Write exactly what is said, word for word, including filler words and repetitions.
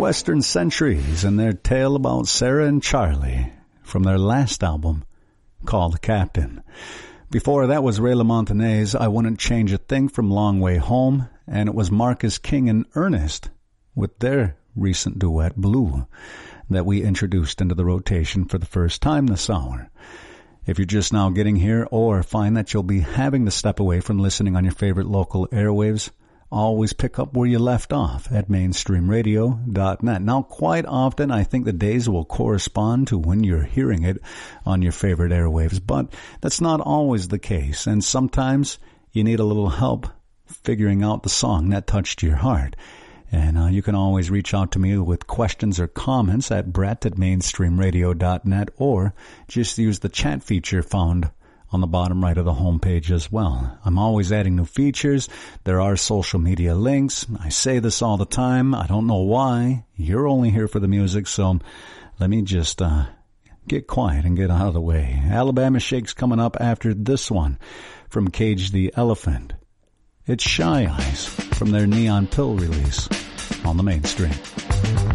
Western Centuries and their tale about Sarah and Charlie from their last album called Captain. Before that was Ray LaMontagnay's I Wouldn't Change a Thing from Long Way Home, and it was Marcus King and Ernest with their recent duet Blue that we introduced into the rotation for the first time this hour. If you're just now getting here or find that you'll be having to step away from listening on your favorite local airwaves, always pick up where you left off at mainstream radio dot net. Now, quite often, I think the days will correspond to when you're hearing it on your favorite airwaves, but that's not always the case, and sometimes you need a little help figuring out the song that touched your heart. And uh, you can always reach out to me with questions or comments at brett at mainstream radio dot net, or just use the chat feature found on the bottom right of the homepage as well. I'm always adding new features. There are social media links. I say this all the time. I don't know why. You're only here for the music, so let me just uh, get quiet and get out of the way. Alabama Shake's coming up after this one from Cage the Elephant. It's Shy Eyes from their Neon Pill release on the Mainstream.